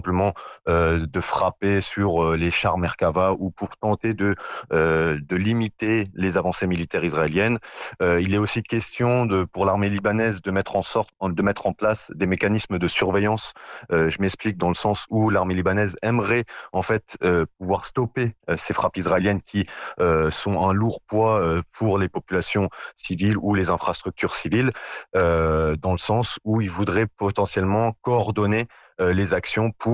simplement de frapper sur les chars Merkava ou pour tenter de limiter les avancées militaires israéliennes. Il est aussi question pour l'armée libanaise de mettre en place des mécanismes de surveillance. Je m'explique dans le sens où l'armée libanaise aimerait en fait pouvoir stopper ces frappes israéliennes qui sont un lourd poids pour les populations civiles ou les infrastructures civiles, dans le sens où ils voudraient potentiellement coordonner les actions pour